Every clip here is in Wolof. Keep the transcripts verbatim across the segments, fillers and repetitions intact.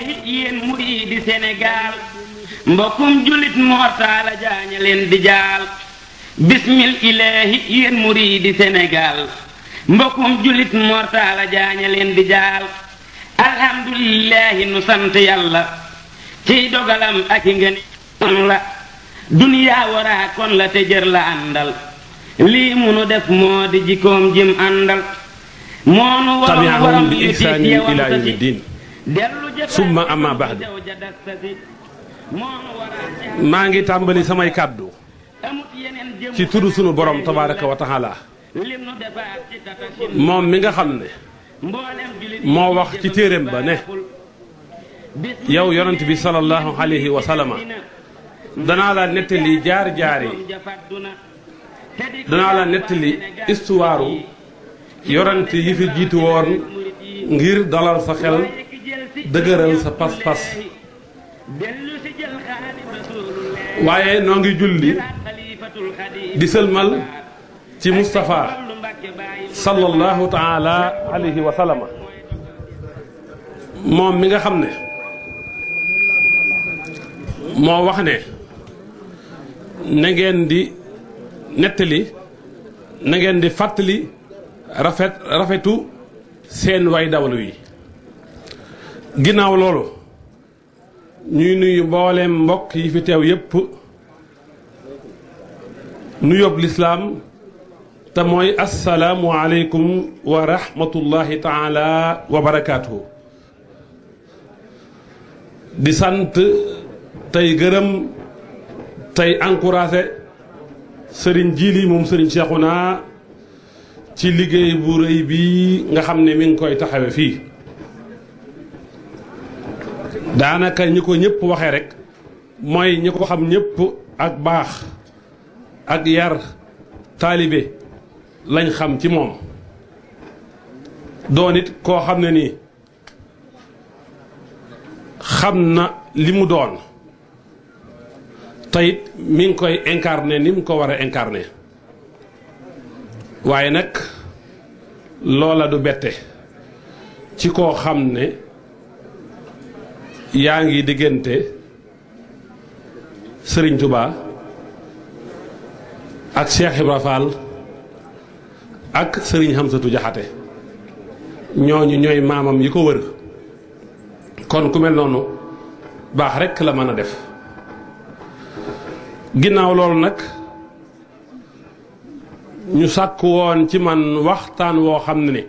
ilaahi yéen muriidi Sénégal mbokkum julit mortaala jaaña leen di jaal bismil ilaahi yéen muriidi Sénégal mbokkum julit mortaala jaaña leen di jaal alhamdulillahi nu sant yàlla ciy dogalam ak i ngeen kon la duniyaa waraa kon la te jër la àndal lii munu def moo di jikkoom jim àndal moonu waroon waroon bi ihsaani ilaa yawmi diin summa amma ba'd maa ngi tàmbali samay kàddu ci tudd sunu borom tabaaraka wa taala moom mi nga xam ne moo wax ci téeréem ba ne yow yonent bi sallallahu alayhi wa sallama danaa la nettali jaar jaar yi danaa la nettali histoire yonent yi fi jiitu woon ngir dalal sa xel dëgëral sa pas-pas waaye noo ngi julli di sëlmal ci Moustapha sallallahu taala alayhi wa sallama moom mi nga xam ne moo wax ne na ngeen di nettali na ngeen di fàttali rafet rafetu seen way dawlu yi ginnaaw loolu ñuy nuyu mbooleem mbokk yi fi teew yépp nu yóbbu lislaam te mooy assalaamu aleykum wa rahmatullahi taala wa barakaatuhu di sant tey gërëm tey encouragé sëriñ Jili moom sëriñ Seexuna ci liggéey bu rëy bi nga xam ne mi ngi koy taxawe fii daanaka ñi ko ñëpp waxee rek mooy ñi ko xam ñëpp ak baax ak yar taalibe lañ xam ci moom doon it koo xam ne nii xam na li mu doon teyit mi ngi koy incarné ni mu ko war a incarné waaye nag loola du bette ci koo xam ne yaa ngi diggante Sëriñ Tuubaa ak Cheikh Ibra Fall ak Sëriñ Hamsatu Jaxate ñooñu ñooy maamam yi ko wër kon ku mel noonu baax rekk la mën a def ginnaaw loolu nag ñu sàkk woon ci man waxtaan woo xam ne ni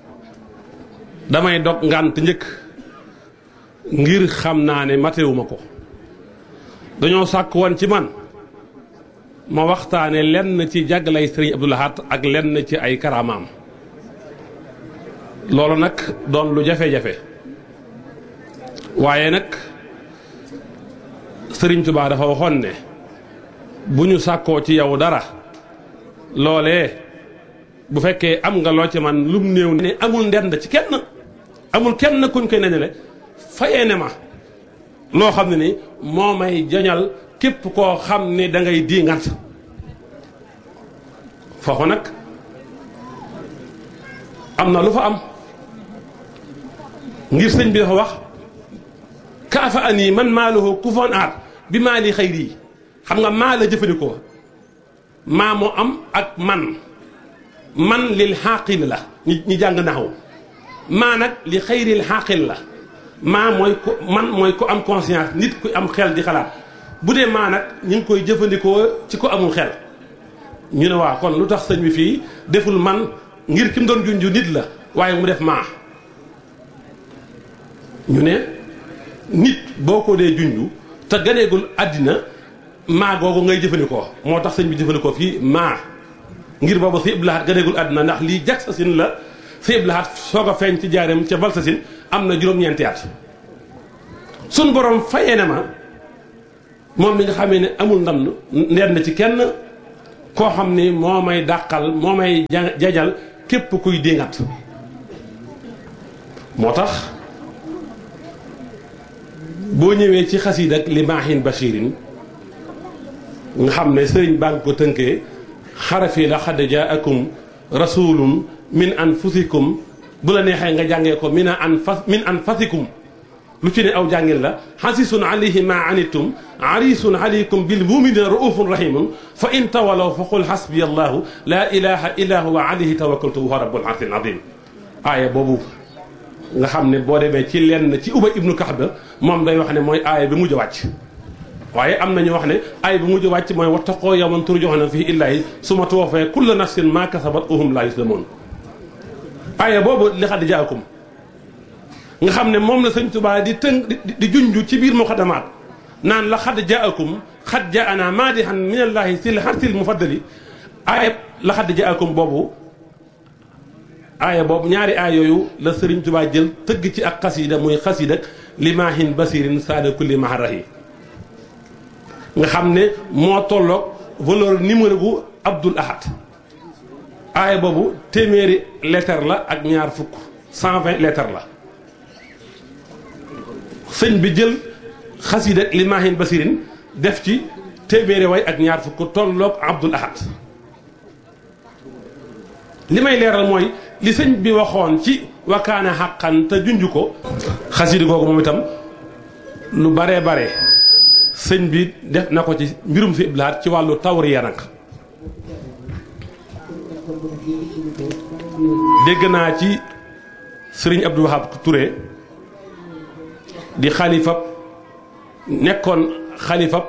damay dog ngànt njëkk ngir xam naa ne matewuma ko dañoo sàkk woon ci man ma waxtaane lenn ci jàggalay Sëriñ Abdou Lahad ak lenn ci ay karamaam loolu nag doon lu jafe-jafe waaye nag Sëriñ Tuubaa dafa waxoon ne bu ñu sàkkoo ci yow dara loolee bu fekkee am nga loo ci man lum néew ne amul ndend ci kenn amul kenn kuñ koy nañale fayee ne ma loo xam ne ni moo may joñal képp koo xam ne da ngay di ngant foofu nag am na lu fa am ngir sëñ bi dafa wax kaafa an yi man maaluhu ku foon aat bi maa li xayri yi xam nga maa la jëfandikoo maa moo am ak man man lil xaaqil la ñi ñi jàng naxaw maa nag li xayril xaaqil la maa mooy ku man mooy ku am conscience nit ku am xel di xalaat bu dee maa nag ñu ngi koy jëfandikoo ci ko amul xel ñu ne waa kon lu tax sëñ bi fii deful man ngir ki mu doon junju nit la waaye mu def maa ñu ne nit boo ko dee junju te ganeegul àddina maa googu ngay jëfandikoo moo tax sëñ bi jëfandikoo fii maa ngir booba Sëñ Abdou Lahad ganeegul àddina ndax lii jag sa sin la Sëñ Abdou Lahad soog a feeñ ci jaareem ca val sa sin am na juróom-ñeenti at sun borom fayee na ma moom mi nga xamee ne amul ndam ndend na ci kenn koo xam ni moo may dàqal moo may jajal képp kuy déngat moo tax boo ñëwee ci xasiid ak li maahin bashirin nga xam ne sëriñ baa ngi ko tënkee xarafi la xad jaakum rasulun min anfusikum bu la neexee nga jàngee ko min an fas min anfasikum lu ci ne aw jàngin la xasisun alayhi ma anittum arisun alaykum bil muminina raufun rahimun fa in tawalaw fa qul xasbiya allahu la ilaha illa huwa alayhi tawakkaltu wa rabbul arsil azim aaya boobu nga xam ne boo demee ci lenn ci Ubay ibnu Kaab moom day wax ne mooy aaya bi mujj a wàcc waaye am nañu wax ne aaya bi mujj a wàcc mooy wattaqoo yawman turjaxuna fii illaahi summa tuwaffaa kullu nafsin maa kasabat wa hum laa yuzlamuun aaya boobu li xad jaakum nga xam ne moom la sëñ Tuubaa di tënk di junj ci biir muqaddamaat naan la xad jaakum xad jaana maadihan min allaahi sil xarsil mufaddali aaya la xad jaakum boobu aaya boobu ñaari aaya yooyu la sëriñ Tuubaa jël tëgg ci ak xasida muy xasida limaahin basirin saada kulli maharahi nga xam ne moo tolloog valeur numéro bu Abdul Ahad aaya boobu téeméeri lettre la ak ñaar fukk cent vingt lettres la sëñ bi jël xasida limaahin basirin def ci téeméeri way ak ñaar fukk tolloog Abdul Ahad li may leeral mooy li sëñ bi waxoon ci wakaana xàqan te junj ko xasida googu moom itam lu baree bare sëñ bi def na ko ci mbirum si iblaat ci wàllu tawriya nag dégg naa ci sëriñ Abdou Wahab Touré di xalifab nekkoon xalifab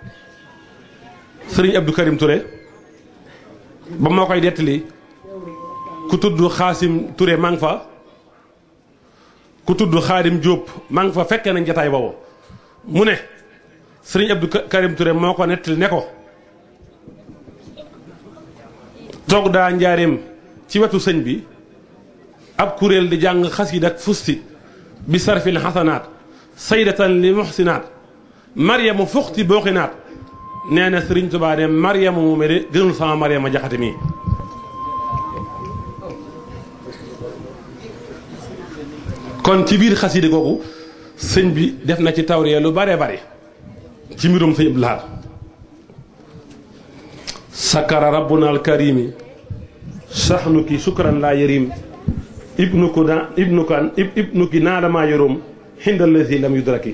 sëriñ Abdou Karim Touré ba moo koy dettali ku tudd Xaasim Touré maa ngi fa ku tudd Xaadim Diop maa ngi fa fekkee nañ jataay boobu mu ne sëriñ Abdou Karim Touré moo ko nettali ne ko toog daa njaareem ci wetu sëñ bi ab kuréel di jàng xasiida ak fusti bi sarfil xasanaat saydatan li muxsinaat maryamu fuxti booxinaat nee na sëriñ Tuubaa ne maryamu mu de gënul sama maryama jaxate mii kon ci biir xasida googu sëñ bi def na ci tawriya lu bare bare ci mbirum sëñ Abdul Ahad sakara rabbuna alkarimi saxnuki sukran laa yarim ibnuku na ibnukan ibnuki naadama yorom xindallasi lam yudraki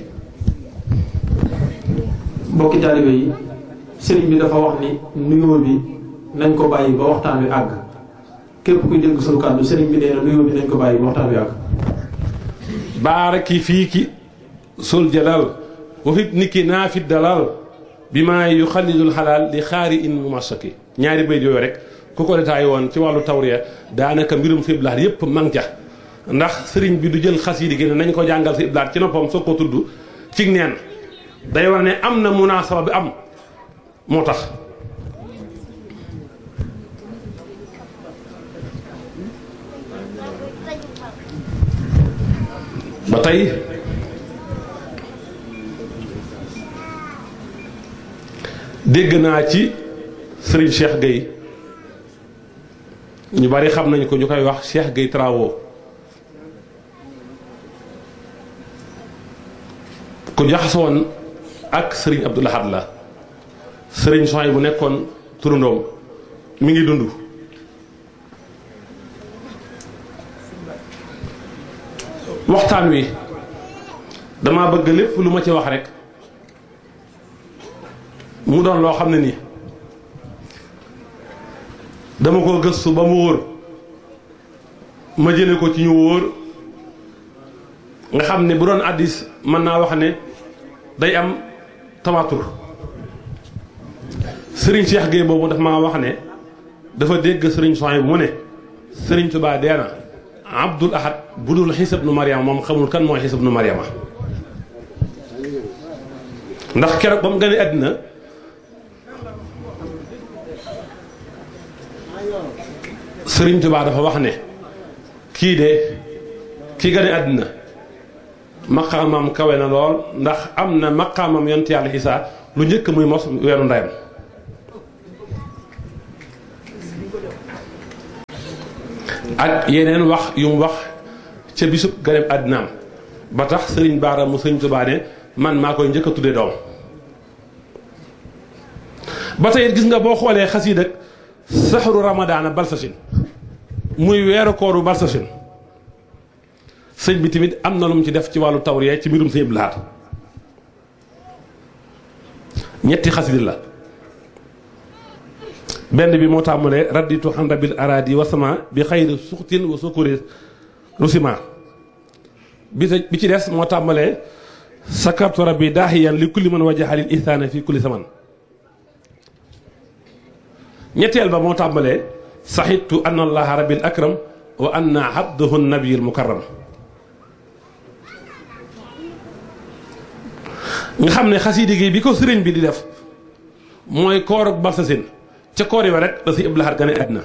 mbokki taalibe yi sëriñ bi dafa wax ni nuyoo bi nañ ko bàyyi ba waxtaan wi àgg képp kuy dégg sunu kàddu sëriñ bi nee na nuyoo bi nañ ko bàyyi ba waxtaan wi àgg baaraki fii ki sul jalal wafit niki naafit dalal bi maa yu xalidul xalaal li xaari in mu masaki ñaari bayt yooyu rek ku ko détaillé woon ci wàllu tawriya daanaka mbirum si iblaat yépp mang ca ndax sëriñ bi du jël xasiidi gi ne nañ ko jàngal si iblaat ci noppam soo ko tudd cig neen day war ne am na munaasaba bi am moo tax ba tey dégg naa ci sëriñ Cheikh Gueye ñu bari xam nañ ko ñu koy wax Cheikh Gueye Travaux ku jaxasoon ak sëriñ Abdul Ahad la sëriñ Soxay bu nekkoon turandoom mi ngi dund waxtaan wi dama bëgg lépp lu ma ci wax rek mu doon loo xam ne nii dama ko gëstu ba mu wóor ma jële ko ci ñu wóor nga xam ne bu doon addis mën naa wax ne day am tawaatur sëriñ Cheikh Gueye boobu dafa maa wax ne dafa dégg sëriñ Soxay bu mu ne sëriñ Tuubaa dee na Abdul Ahad bu dul Xiisa ibnu Maryama moom xamul kan mooy Xiisa ibnu Maryama ndax keroog ba mu gane àddina sëriñ Tuubaa dafa wax ne kii de kii gane àddina maqaamam kawe na lool ndax am na maqaamam yonent yàlla Xiisa lu njëkk muy mos weeru ndeyam ak yeneen wax yu mu wax ca bisub ganeem àddinaam ba tax sëriñ Baara mu sëriñ Tuubaa ne man maa koy njëkk a tudde doom ba tey gis nga boo xoolee xasiid ak saxru ramadaana balsasin muy weeru kooru balsasin sëñ bi tamit am na lu mu ci def ci wàllu tawriya ci mbirum sëñ Abdou Lahad ñetti xasida la benn bi moo tàmbalee radditu xan rabil aradi wasama bi xayri suxtin wa sukuri rusima bi bi ci des moo tàmbalee sakartu rabbi daahiyan li kulli man wajahalil ihsaana fi kulli zaman ñetteel ba moo tàmbalee saxitu anna allaha rabbil akram wa anna abduhu nabiyul mukarram nga xam ne xasida gi bi ko sëriñ bi di def mooy koor ak balsasin ca koor yi wa rek la si Abdou Lahad gane àddina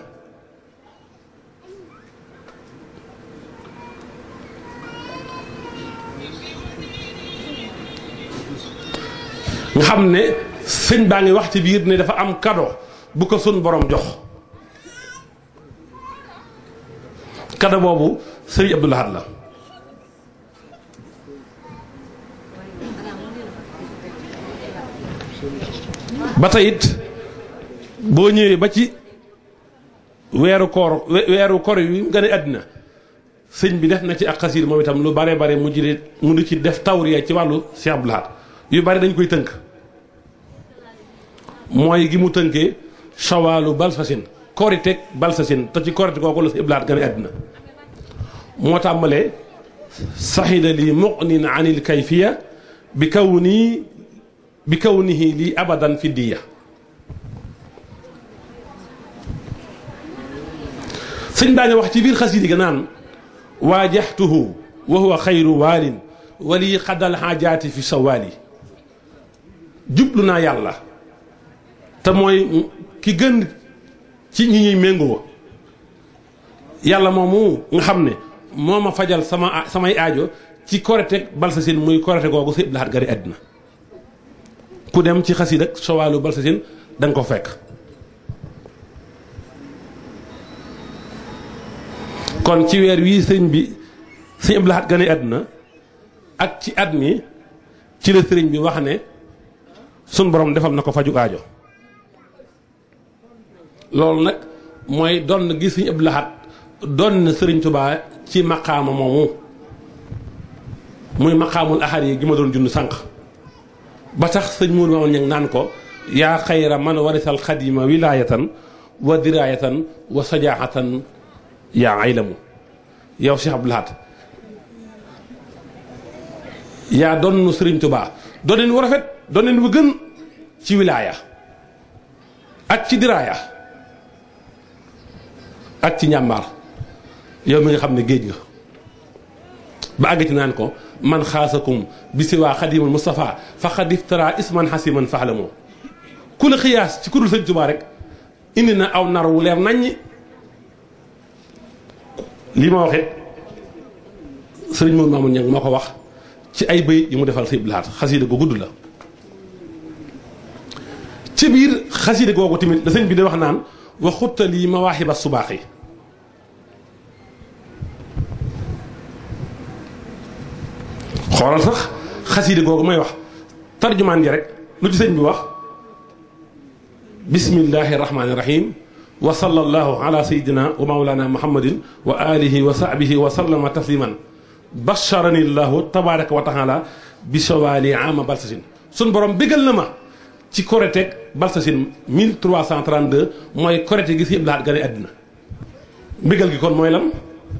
nga xam ne sëñ baa ngi wax ci biir ne dafa am cadeau bu ko sun borom jox cadeau boobu sëriñ Abdou Lahad la ba tey it boo ñëwee ba ci weeru koor weeru koor yi nga ne àddina sëñ bi def na ci ak xasiir moom itam lu bare bare mu ji mu di ci def tawriya ci wàllu Cheikh Abdou Lahad yu bari dañ koy tënk mooy gi mu tënkee shawaalu balsasin kooriteeg balsasin te ci koorite kooku la si Abdou Lahad gane àddina moo tàmbalee saxida lii muqnin anil kayfiya bi kaw nii bi kawnihi lii abadan fi diya sëñ baa ngi wax ci biir xasida ga naan waajaxtuhu wa huwa xayru waalin wali xadal xaajaati fi sawaali jublu naa yàlla te mooy ki gën ci ñi ñuy méngoo yàlla moomu nga xam ne moo ma fajal sama samay aajo ci korite balsasin muy korite googu si Abdou Lahad gane àddina ku dem ci xasida ak sowaalu balsasin da nga ko fekk kon ci weer wii sëñ bi sëñ Abdou Lahad gane àddina ak ci at mi ci la sëriñ bi wax ne sun borom defal na ko faju aajo loolu nag mooy doon gis sëñ Abdou Lahad doon na sëriñ Tuubaa ci maqaama moomu muy maqaamul ahad yi gi ma doon jund sànq ba tax sëñ Mourou Mamadou Niang naan ko yaa xayra man warisal xadima wilaayatan wa diraayatan wa sajaaxatan yaa aylamu yow Cheikh Abdou Lahad yaa doon sëriñ Tuubaa dooneen wu rafet dooneen wu gën ci wilaaya ak ci diraaya ak ci njàmbaar yow mi nga xam ne géej nga ba àgg ci naan ko man xaasakum bi si waa xadimul Moustapha faqad iftara isman xasiman faxlamoo ku la xiyaas ci kudul sëñ Tuubaa rek indi na aw nar wu leer naññi lii ma waxee sëriñ Mourou Mamoun Niang moo ko wax ci ay bayit yi mu defal sëñ Abdou Lahad xasiida gu gudd la ci biir xasiida googu tamit la sëñ bi di wax naan wa xuttali mawaahiba subaax yi xoolal sax xasiida googu may wax tarjumaan ji rek lu ci sëñ bi wax bismillahi rahmaani rahim wa sallallahu ala sayidina wa mawlana muhammadin wa alihi wa sahbihi wa sallama tasliman basharani llahu tabaraka wa taala bi sawaali ama balsasin sun borom bégal na ma ci korite balsasin mille trois cent trente-deux mooy korite gi si Abdou Lahad gane àddina bégal gi kon mooy lan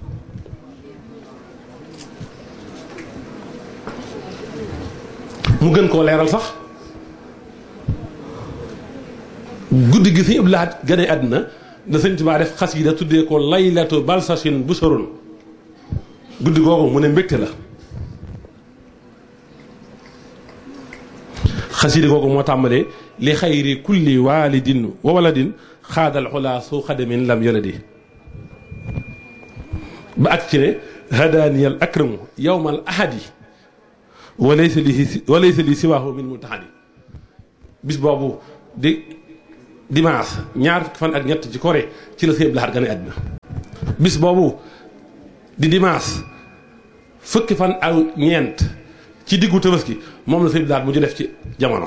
mu gën koo leeral sax guddi gi si Abdou Lahad gane àddina da sëñ Tuubaa def xasida tuddee ko laylatu balsasin bu sorun guddi googu mu ne mbégte la xasida googu moo tàmbalee li xayri kulli walidin wa waladin xaadal xulaa su xadamin lam yoladi ba ak ci ne hadaaniyal akramu yowmal ahadi walaysa li walaysa li siwaahu min multahadi bis boobu di dimanche ñaar fukki fan ak ñett ci kore ci la sëñ Abdou Lahad gane àddina bis boobu di dimanche fukki fan ak ñeent ci diggu Tabaski moom la sëñ Abdou Lahad mu ju def ci jamono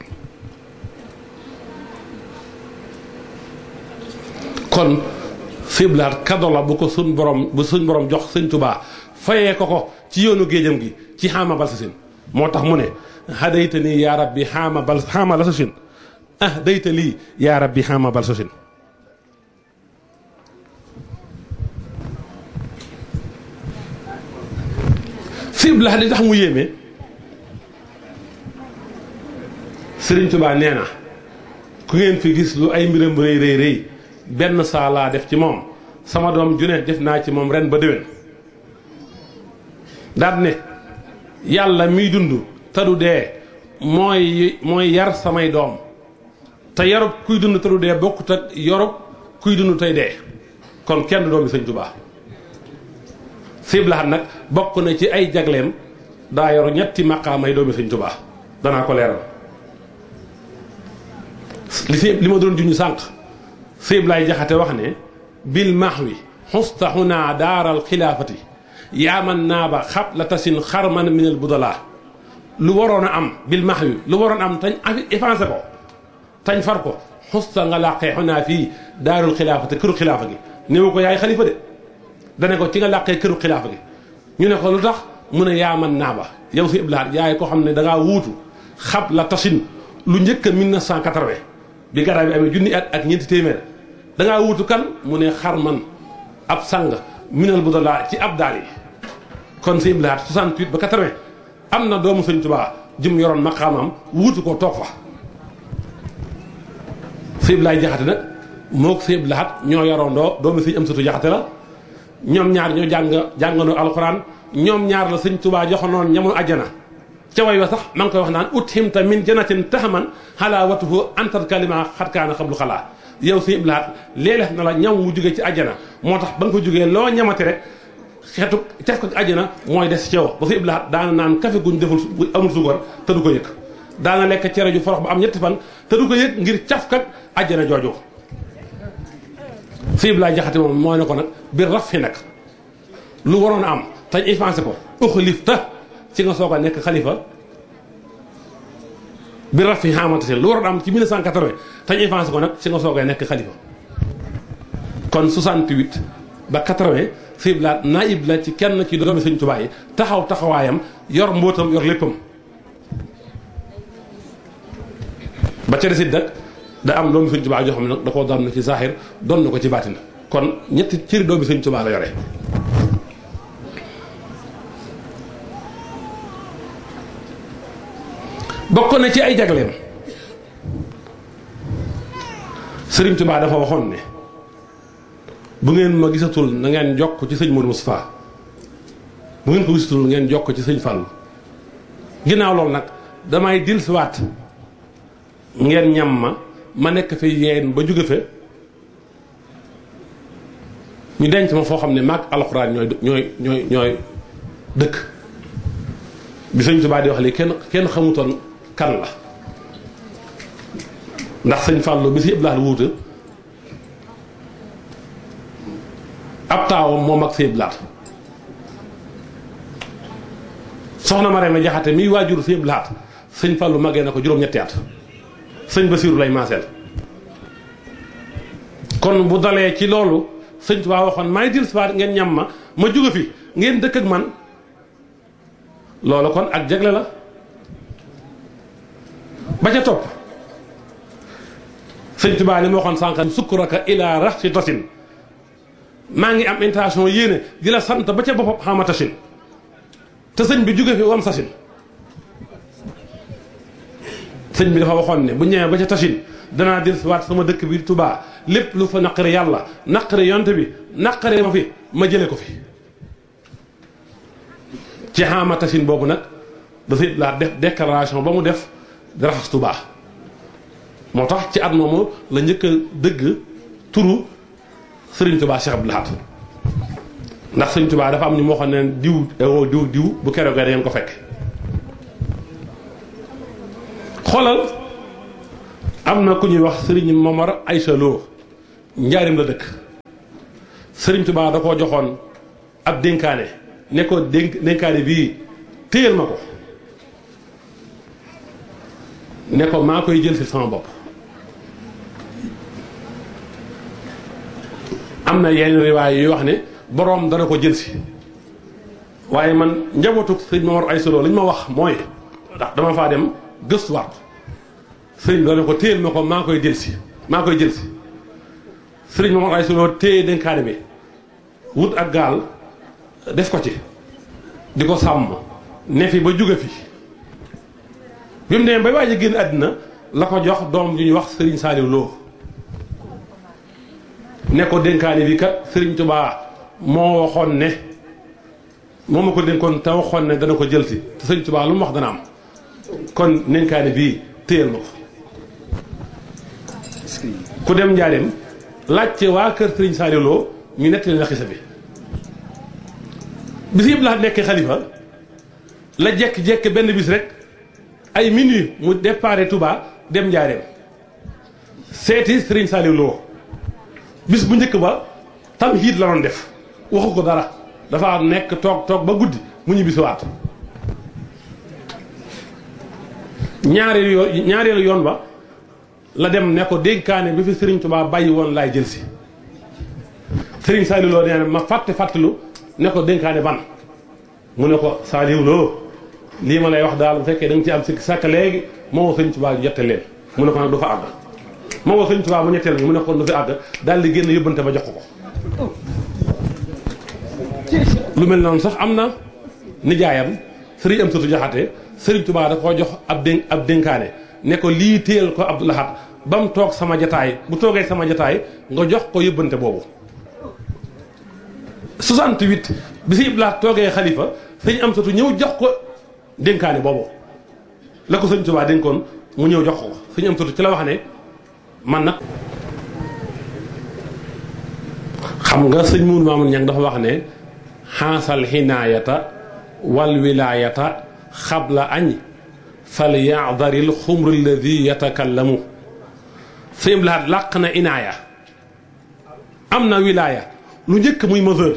kon siblaat kado la bu ko suñ borom bu suñ borom jox sëñ Tuubaa fayee ko ko ci yoonu géejam gi ci xaama bal sasin moo tax mu ne hadayta nii yaa rabbi xaama bal xaama la sasin ah dayta lii yaa rabbi xaama bal sasin siblaat li tax mu yéeme sëriñ Tuubaa nee na ku ngeen fi gis lu ay mbiram rëy rëy rëy benn saa laa def ci moom sama doom ju ne def naa ci moom ren ba déwén daal ne yàlla miy dund te du dee mooy mooy yar samay doom te yarub kuy dund te du dee bokkut ak yorub kuy dund tey dee kon kenn doomi sëñ Tuubaa siblaat nag bokk na ci ay jagleem daa yor ñetti maqaamay doomi sëñ Tuubaa danaa ko leeral li fi li ma doon juñu sànq Sëñ Laay Jaxate wax ne bil mahwi xusta xunaa daaral xilaafati yaaman naaba xab la tasin xarman minal budalaa lu waroon a am bil mahwi lu waroon am tañ effacé ko tañ far ko xusta nga làqee xunaa fii daarul xilaafati këru xilaafa gi néew ko yaay xalifa de dane ko ci nga làqee këru xilaafa gi ñu ne ko lu tax mu ne yaaman naaba yow Sëñ Laay yaay ko xam ne dangaa wuutu xab la tasin lu njëkk a mille neuf cent quatre-vingt bi garaay bi amee junni at ak ñeenti téeméer dangaa wuutu kan mu ne xarman ab sang minal budalaa ci ab daal yi kon Sëñ Abdou Lahad soixante-huit ba quatre-vingt am na doomu Sëñ Tuubaa jum yoroon maqaamam wuutu ko toog fa Sëñ Abdou Lahad Jaxate nag moo ko Sëñ Abdou Lahad ñoo yorondoo doomu Sëñ Amsatu Jaxate la ñoom ñaar ñoo jàng jàngandoo alxuraan ñoom ñaar la Sëñ Tuubaa joxonoon ñamul àjjana ca way wa sax ma ngi koy wax naan ut himta min janatin taxaman xalaa watuhu antal kalima xatkaana xablu xalaa yow Sëñ Abdou Lahad léeg-léeg na la ñam mu jógee ci àjjana moo tax ba nga ko jógee loo ñamati rek xeetu caf ko àjjana mooy des ci yow ba Sëñ Abdou Lahad daana naan kafe guñ deful amul suukar te du ko yëg daana lekk cere ju forox ba am ñetti fan te du ko yëg ngir caf kak àjjana jooju Sëñ Abdou Lahad Jaxate moom moo ne ko nag biir raf fi nag lu waroon a am tañ effacé ko uxlif ta ci nga soog a nekk xalifa bi raf fi xamante lu waroon a am ci mille neuf cent quatre-vingt tañ effacé ko nag ci nga soog a nekk xalifa kon soixante-huit ba quatre-vingt Sëñ Abdou Lahad naayib la ci kenn ci doomi Sëñ Tuubaa yi taxaw taxawaayam yor mbóotam yor léppam ba ca desit nag da am doomi Sëñ Tuubaa joo xam ne nag da koo doon na ci zahir doon na ko ci baatin kon ñetti cëri doomi Sëñ Tuubaa la yore bokk na ci ay jagleem Sëriñ Tuubaa dafa waxoon ne bu ngeen ma gisatul na ngeen jokk ci sëñ Modou Moustapha bu ngeen ko gisatul ngeen jokk ci sëñ Fallou ginnaaw loolu nag damay dilsiwaat ngeen ñam ma ma nekk fi yeen ba jóge fe ñu denc ma foo xam ne maag alxuraan ñooy ñooy ñooy ñooy dëkk bi Sëñ Tuubaa di wax li kenn kenn xamutoon kan la ndax sëñ Fallou bi si Abdou Lahad wuute ab taawam moom ak Sëñ Abdou Lahad soxna Marème Jaxate miy waajur Sëñ Abdou Lahad sëñ Fallou màggee na ko juróom-ñetti at sëñ Basiiru lay maaseel kon bu dalee ci loolu sëñ Tuubaa waxoon maay dil siwaat ngeen ñam ma ma jóge fi ngeen dëkk ak man loolu kon ak jagle la ba ca topp sëñ Tuubaa li ma waxoon sànq sukkuraka ilaa rax si tasin maa ngi am intention yéene di la sant ba ca boppam xama tasin te sëñ bi jóge fi wam sasin sëñ bi dafa waxoon ne bu ñëwee ba ca tasin danaa dir waat sama dëkk bi Tuubaa lépp lu fa naqari yàlla naqari yonte bi naqari ma fi ma jële ko fi ci xama tasin boobu nag da Sëñ laa def déclaration ba mu def di raxas Tuubaa moo tax ci at moomu la njëkk a dëgg turu Sëriñ Tuubaa Cheikh Abdou Lahad ndax Sëriñ Tuubaa dafa am ñu moo xam ne diw diw diw diw bu keroog da ngeen ko fekk xoolal am na ku ñuy wax Sëriñ Momar Aysa Lo njaarim la dëkk Sëriñ Tuubaa da koo joxoon ab dénkaane ne ko dénk dénkaane bii téyel ma ko ne ko maa koy jël si sama bopp am na yenn riwaay yu wax ne boroom dana ko jël si waaye man njabootu sëñ Momar Aysa Lo li ñu ma wax mooy ndax dama faa dem gëstuwaat sëriñ dana ko téyel ma ko maa koy jël si maa koy jël si sëriñ Momar Aysa Lo téye dénkaane bi wut ak gaal def ko ci di ko sàmm ne fi ba jóge fi bi mu demee bay waaj a génn àddina la ko jox doom ju ñuy wax sëriñ Saaliw Lo ne ko dénkaane bi kat sëriñ Tuubaa moo waxoon ne moo ma ko dénkoon te waxoon ne dana ko jël si te sëriñ Tuubaa lu mu wax dana am kon dénkaane bii téyel ma ko ku dem njaareem laajte waa kër sëriñ Saaliw Lo ñu nettali la xisa bi bis yëpp la nekkee xalifa la jekk-jekk benn bis rek ay minuit mu déparé Touba dem njaareem seeti sëriñ Saaliw Lo bis bu njëkk ba tam hiit la doon def waxu ko dara dafa nekk toog toog ba guddi mu ñu bisiwaat ñaareelu yoon ñaareelu yoon ba la dem ne ko dénkaane bi fi sëriñ Touba bàyyi woon laay jël si sëriñ Saaliw Lo nee na ma fàtte fàttalu ne ko dénkaane ban mu ne ko Saaliw Lo lii ma lay wax daal bu fekkee da nga ci am si sàkk léegi moo woo sëriñ Touba jotte leen mu ne ko nag du fa àgg moo woo sëriñ Touba mu ñetteel mu ne ko du fi àgg daal di génn yóbbante ba jox ko ko lu mel noonu sax am na nijaayam sëriñ Amsatu Jaxate sëriñ Touba da koo jox ab dén ab dénkaane ne ko lii téyel ko Abdou Lahad ba mu toog sama jataay bu toogee sama jataay nga jox ko yóbbante boobu soixante-huit bi si Iblaat toogee xalifa sëñ Amsatu ñëw jox ko dénkaane boobu la ko sëñ Touba dénkoon mu ñëw jox ko sëñ Amsatu ci la wax ne man nag xam nga sëñ Mourou Mamoun Niang dafa wax ne xaasal xinaayata wal wilaayata xabla añ fal yadaril xumru alladi yatakallamu sëñ Iblaat làq na inaaya am na wilaaya lu njëkk muy mesure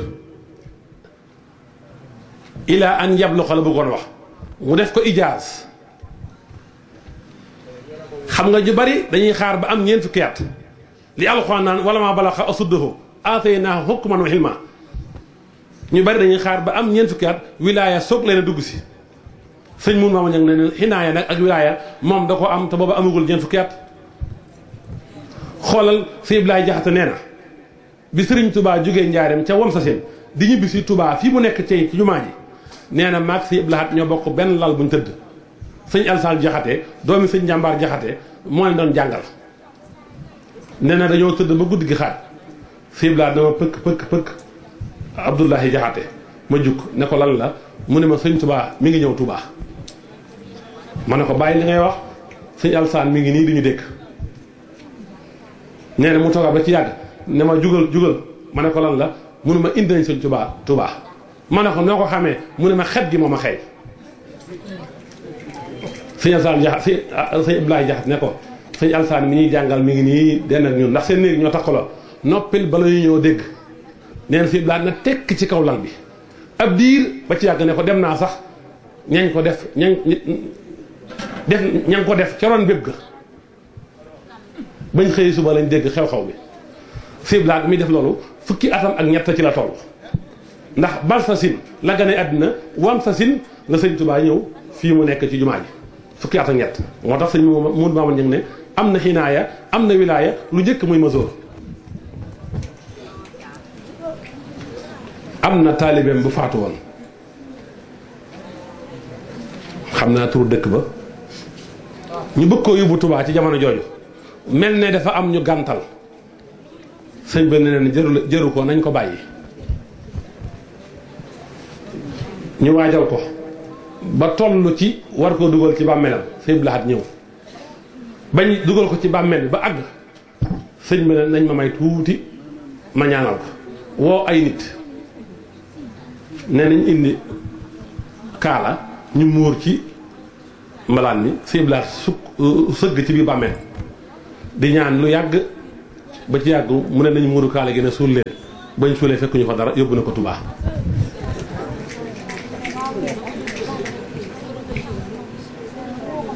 ila an yabluxa la bëggoon wax mu def ko ijaaz xam nga ñu bari dañuy xaar ba am ñeent fukki at li alxuraan naan wala maa balaxa asuddahu aataynaahu hukman wa ilma ñu bari dañuy xaar ba am ñeent fukki at wilaaya soog leen a dugg si sëñ mun maama ñang ne xinaaya nag ak wilaaya moom da ko am te booba amagul ñeent fukki at xoolal si Iblaay Jaxate nee na bi sëriñ Touba jógee njaareem ca wam sa seen di ñibbi si Touba fii mu nekk ci ci jumaa ji nee na maag si Iblaat ñoo bokk benn lal buñ tëdd sëñ Alsaan Jaxate doomi sëñ Njàmbaar Jaxate moo leen doon jàngal nee na dañoo tëdd ba guddi gi xaaj si Iblaat dama pëkk pëkk pëkk Abdoulahi Jaxate ma jukk ne ko lan la mu ne ma sëñ Touba mi ngi ñëw Touba ma ne ko bàyyi li ngay wax sëñ Alsaan mi ngi nii di ñu dégg nee na mu tooga ba ci yàgg ne ma jugal jugal ma ne ko lan la mu ne ma indi nañ sëñ Touba Touba ma ne ko noo ko xamee mu ne ma xet gi moo ma xëy sëñ Alsaan Jaxate sëñ Abdoulaye Jaxate ne ko sëñ Alsaan mi ñuy jàngal mi ngi nii den ak ñun ndax seen néeg ñoo takkaloo noppil bala ñu ñëw dégg nee na sëñ Abdoulaye na tekk ci kaw lal bi ab diir ba ci yàgg ne ko dem naa sax ñañ ko def ñañ def ña ko def ca ron bépp ga bañ xëy suba lañ dégg xew-xew bi sëñ Abdoulaye mi def loolu fukki atam ak ñett ci la toll ndax bal sa sin la gane àddina wam sa sin la sëñ Touba ñëw fii mu nekk ci jumaa ji fukki at ak ñett moo tax sëñ Mourou Mamoun Niang ne am na xinaaya am na wilaaya lu njëkk muy masoor am na taalibeem bu faatu woon xam naa turu dëkk ba ñu bëgg koo yóbbu Touba ci jamono jooju mel ne dafa am ñu gàntal sëñ ba ne jëru jëru ko nañ ko bàyyi ñu waajal ko ba toll ci war koo dugal ci bàmmeelam sëñ bi laxat ñëw bañ dugal ko ci bàmmeel bi ba àgg sëñ bi ne nañ ma may tuuti ma ñaanal ko woo ay nit ne nañ indi kaala ñu muur ci mbalaan mi sëñ bi laxat sukk sëgg ci biir bàmmeel di ñaan lu yàgg ba ci yàgg mu ne nañu muuru kaala gi ne suul leen bañ suulee fekk ñu fa dara yóbbu na ko Touba.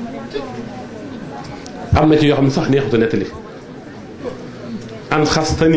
am na ci yoo xam ne sax neexutu nettali an xastani